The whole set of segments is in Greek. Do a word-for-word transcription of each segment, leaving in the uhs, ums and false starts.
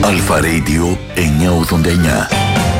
Αλφα Radio εννιακόσια ογδόντα εννιά.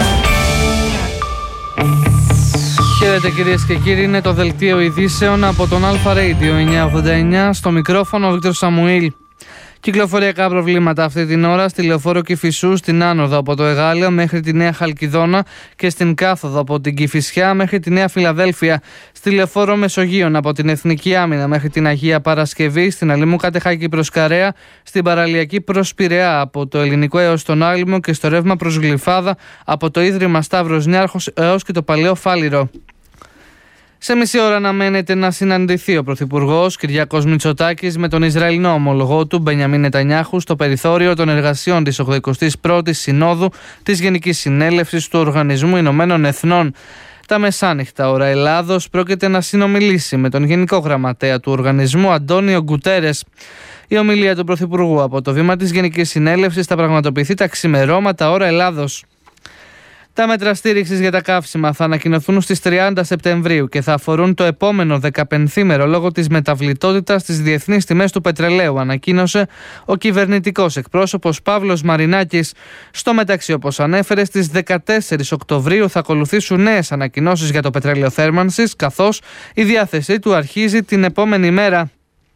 Χαίρετε κυρίες και κύριοι, είναι το δελτίο ειδήσεων από τον Αλφα Radio εννιακόσια ογδόντα εννιά. Στο μικρόφωνο ο Βίκτορ Σαμουήλ. Κυκλοφοριακά προβλήματα αυτή την ώρα στη λεωφόρο Κηφισού, στην άνοδο από το Εγάλεο μέχρι τη Νέα Χαλκιδόνα και στην κάθοδο από την Κηφισιά μέχρι τη Νέα Φιλαδέλφια. Στη λεωφόρο Μεσογείων από την Εθνική Άμυνα μέχρι την Αγία Παρασκευή, στην Αλημού Κατεχάκη προς Καρέα, στην Παραλιακή προς Πειραιά από το Ελληνικό έως τον Άλυμο και στο ρεύμα προς Γλυφάδα από το Ίδρυμα Σταύρος Νιάρχος έως και το Παλαιό Φάληρο. Σε μισή ώρα αναμένεται να συναντηθεί ο Πρωθυπουργός Κυριάκος Μητσοτάκης με τον Ισραηλινό ομολογό του Μπενιαμίν Νετανιάχου στο περιθώριο των εργασιών της ογδοηκοστής πρώτης Συνόδου της Γενικής Συνέλευσης του Οργανισμού Ηνωμένων Εθνών. Τα μεσάνυχτα ώρα Ελλάδος πρόκειται να συνομιλήσει με τον Γενικό Γραμματέα του Οργανισμού Αντώνιο Γκουτέρες. Η ομιλία του Πρωθυπουργού από το βήμα της Γενικής Συνέλευσης θα πραγματοποιηθεί τα ξημερώματα ώρα Ελλάδος. Τα μέτρα στήριξης για τα καύσιμα θα ανακοινωθούν στις τριάντα Σεπτεμβρίου και θα αφορούν το επόμενο δεκαπενθήμερο λόγω της μεταβλητότητας στις διεθνείς τιμές του πετρελαίου, ανακοίνωσε ο κυβερνητικός εκπρόσωπος Παύλος Μαρινάκης. Στο μεταξύ, όπως ανέφερε, στις δεκατέσσερις Οκτωβρίου θα ακολουθήσουν νέες ανακοινώσεις για το πετρέλαιο θέρμανσης, καθώς η διάθεσή του αρχίζει την επόμενη μέρα.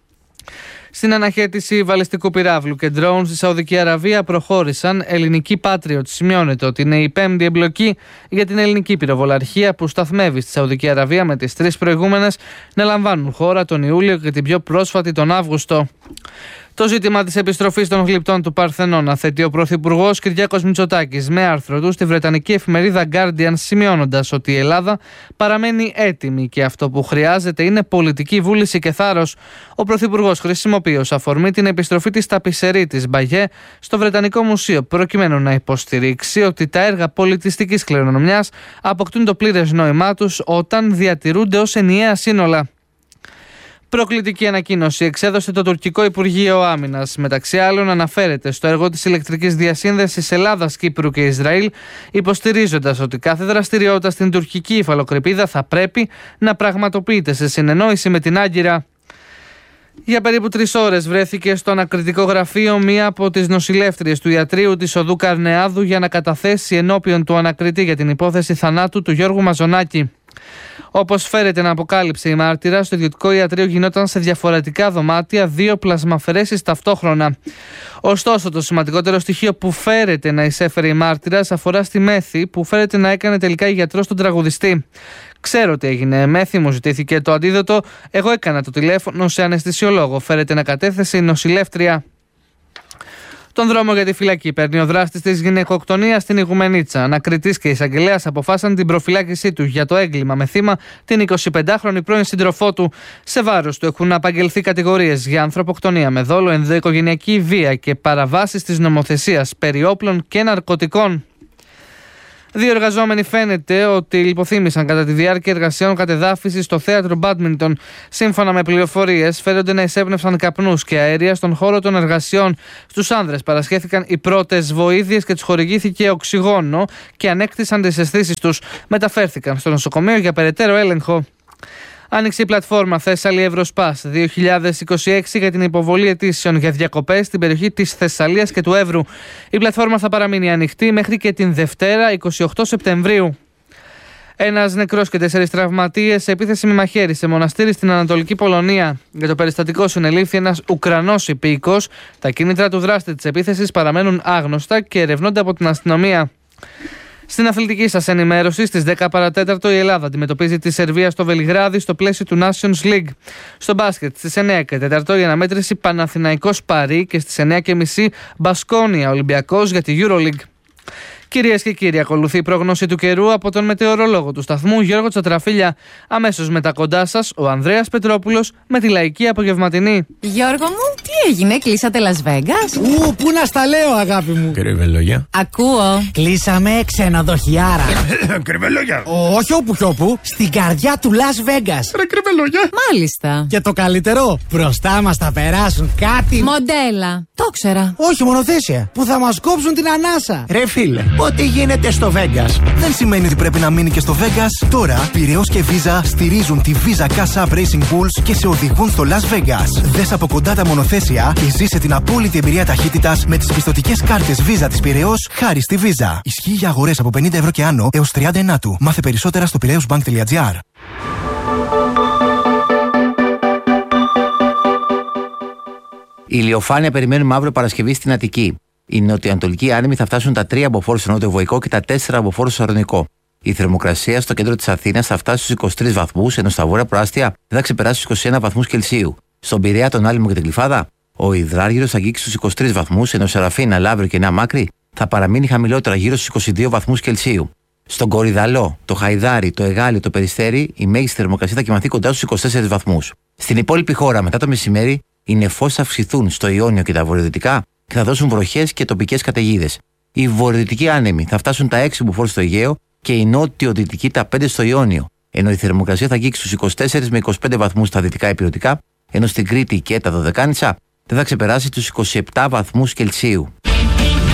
Στην αναχέτηση βαλιστικού πυράβλου και ντρόουν στη Σαουδική Αραβία προχώρησαν. Ελληνική Patriot σημειώνεται ότι είναι η πέμπτη εμπλοκή για την ελληνική πυροβολαρχία που σταθμεύει στη Σαουδική Αραβία, με τις τρεις προηγούμενες να λαμβάνουν χώρα τον Ιούλιο και την πιο πρόσφατη τον Αύγουστο. Το ζήτημα της επιστροφής των γλυπτών του Παρθενώνα θέτει ο Πρωθυπουργός Κυριάκος Μητσοτάκης με άρθρο του στη βρετανική εφημερίδα Guardian, σημειώνοντας ότι η Ελλάδα παραμένει έτοιμη και αυτό που χρειάζεται είναι πολιτική βούληση και θάρρος. Ο Πρωθυπουργός χρησιμοποιεί ως αφορμή την επιστροφή της ταπισσερή της Μπαγιέ στο Βρετανικό Μουσείο, προκειμένου να υποστηρίξει ότι τα έργα πολιτιστικής κληρονομιάς αποκτούν το πλήρες νόημά τους όταν διατηρούνται ως ενιαία σύνολα. Προκλητική ανακοίνωση εξέδωσε το τουρκικό Υπουργείο Άμυνας. Μεταξύ άλλων, αναφέρεται στο έργο της ηλεκτρικής διασύνδεσης Ελλάδας, Κύπρου και Ισραήλ, υποστηρίζοντας ότι κάθε δραστηριότητα στην τουρκική υφαλοκρηπίδα θα πρέπει να πραγματοποιείται σε συνεννόηση με την Άγκυρα. Για περίπου τρεις ώρες βρέθηκε στο ανακριτικό γραφείο μία από τις νοσηλεύτριες του ιατρείου της οδού Καρνεάδου για να καταθέσει ενώπιον του ανακριτή για την υπόθεση θανάτου του Γιώργου Μαζονάκη. Όπως φέρεται να αποκάλυψε η μάρτυρα, στο ιδιωτικό ιατρείο γινόταν σε διαφορετικά δωμάτια δύο πλασμαφαιρέσεις ταυτόχρονα. Ωστόσο, το σημαντικότερο στοιχείο που φέρεται να εισέφερε η μάρτυρας αφορά στη μέθη που φέρεται να έκανε τελικά η γιατρός στον τραγουδιστή. Ξέρω ότι έγινε μέθη, μου ζητήθηκε το αντίδοτο. Εγώ έκανα το τηλέφωνο σε αναισθησιολόγο. Φέρεται να κατέθεσε η νοσηλεύτρια. Τον δρόμο για τη φυλακή παίρνει ο δράστης της γυναικοκτονίας στην Ιγουμενίτσα. Ανακριτής και εισαγγελέας αποφάσισαν την προφυλάκησή του για το έγκλημα με θύμα την εικοσιπεντάχρονη πρώην σύντροφό του. Σε βάρος του έχουν απαγγελθεί κατηγορίες για ανθρωποκτονία με δόλο, ενδοοικογενειακή βία και παραβάσεις της νομοθεσίας περί όπλων και ναρκωτικών. Δύο εργαζόμενοι φαίνεται ότι λιποθύμησαν κατά τη διάρκεια εργασιών κατεδάφισης στο θέατρο Μπάντμιντον. Σύμφωνα με πληροφορίες, φαίνονται να εισέπνευσαν καπνούς και αέρια στον χώρο των εργασιών. Στους άνδρες παρασχέθηκαν οι πρώτες βοήθειες και τους χορηγήθηκε οξυγόνο και ανέκτησαν τις αισθήσεις τους. Μεταφέρθηκαν στο νοσοκομείο για περαιτέρω έλεγχο. Άνοιξε η πλατφόρμα Θέσσαλη Ευρωσπάς δύο χιλιάδες είκοσι έξι για την υποβολή αιτήσεων για διακοπές στην περιοχή της Θεσσαλίας και του Εύρου. Η πλατφόρμα θα παραμείνει ανοιχτή μέχρι και την Δευτέρα, εικοστή όγδοη Σεπτεμβρίου. Ένας νεκρός και τέσσερις τραυματίες σε επίθεση με μαχαίρι σε μοναστήρι στην Ανατολική Πολωνία. Για το περιστατικό συνελήφθη ένας Ουκρανός υπήκος. Τα κίνητρα του δράστη της επίθεσης παραμένουν άγνωστα και ερευνώνται από την αστυνομία. Στην αθλητική σας ενημέρωση, στις δέκα παρά τέταρτο η Ελλάδα αντιμετωπίζει τη Σερβία στο Βελιγράδι στο πλαίσιο του Nations League. Στο μπάσκετ στις εννιά και τέταρτο η αναμέτρηση Παναθηναϊκός Παρί και στις εννιά και μισή Μπασκόνια Ολυμπιακός για τη EuroLeague. Κυρίες και κύριοι, ακολουθεί η πρόγνωση του καιρού από τον μετεωρολόγο του σταθμού Γιώργο Τσατραφίλια. Αμέσως μετά κοντά σας ο Ανδρέας Πετρόπουλος με τη λαϊκή απογευματινή. Γιώργο μου, τι έγινε, κλείσατε Las Vegas? Ου, πού να στα λέω, αγάπη μου. Κρυβελόγια. Ακούω. Κλείσαμε ξενοδοχιάρα. Κρυβελόγια. Όχι όπου κι όπου, στην καρδιά του Las Vegas. Ρε κρυβελόγια. Μάλιστα. Και το καλύτερο, μπροστά μας θα περάσουν κάτι. Μοντέλα. Το ξέρα. Όχι, μονοθέσια. Που θα μας κόψουν την ανάσα. Ρε φίλε. Ό,τι γίνεται στο Vegas. Δεν σημαίνει ότι πρέπει να μείνει και στο Vegas. Τώρα, Πειραιώς και Visa στηρίζουν τη Visa Cash App Racing Bulls και σε οδηγούν στο Las Vegas. Δες από κοντά τα μονοθέσια και ζήσε την απόλυτη εμπειρία ταχύτητας με τις πιστωτικές κάρτες Visa της Πειραιώς χάρη στη Visa. Ισχύει για αγορές από πενήντα ευρώ και άνω έως τριάντα ενάτου. Μάθε περισσότερα στο πειραιώσbank τελεία gr. Η ηλιοφάνεια περιμένουμε αύριο Παρασκευή στην Αττική. Οι νοτιοανατολικοί άνεμοι θα φτάσουν τα τρία από φόρου στο νότιο Βοϊκό και τα τέσσερα από φόρου στο Σαρονικό. Η θερμοκρασία στο κέντρο της Αθήνας θα φτάσει στους είκοσι τρεις βαθμούς, ενώ στα βόρεια προάστια δεν θα ξεπεράσει τους είκοσι ένα βαθμούς Κελσίου. Στον Πειραιά, τον Άλυμο και την Κλιφάδα, ο υδράργυρος θα αγγίξει στους είκοσι τρεις βαθμούς, ενώ Σεραφίνα, Λαύριο και Νέα Μάκρη θα παραμείνει χαμηλότερα γύρω στους είκοσι δύο βαθμούς Κελσίου. Στον Κορυδαλό, το Χαϊδάρι, το Εγάλιο, το Περιστέρι, η μέγιστη θερμοκρασία θα κοιμαθεί κοντά στους είκοσι τέσσερις βαθμούς. Στην υπόλοιπη χώρα, μετά το μεσημέρι, οι νεφώσεις θα αυξηθούν στο Ιόνιο και τα βορειοδυτικά και θα δώσουν βροχές και τοπικές καταιγίδες. Οι βορειοδυτικοί άνεμοι θα φτάσουν τα έξι μποφόρ στο Αιγαίο και οι νότιο-δυτικοί τα πέντε στο Ιόνιο, ενώ η θερμοκρασία θα αγγίξει στους είκοσι τέσσερις με είκοσι πέντε βαθμούς στα δυτικά υπηρετικά, ενώ στην Κρήτη και τα Δωδεκάνησα δεν θα ξεπεράσει τους είκοσι επτά βαθμούς Κελσίου.